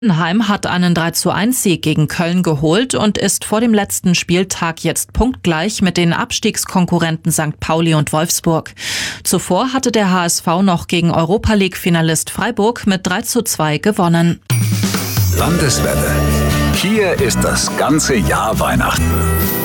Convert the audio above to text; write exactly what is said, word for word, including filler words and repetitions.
Heidenheim hat einen drei zu eins Sieg gegen Köln geholt und ist vor dem letzten Spieltag jetzt punktgleich mit den Abstiegskonkurrenten Sankt Pauli und Wolfsburg. Zuvor hatte der H S V noch gegen Europa-League-Finalist Freiburg mit drei zu zwei gewonnen. Landeswelle. Hier ist das ganze Jahr Weihnachten.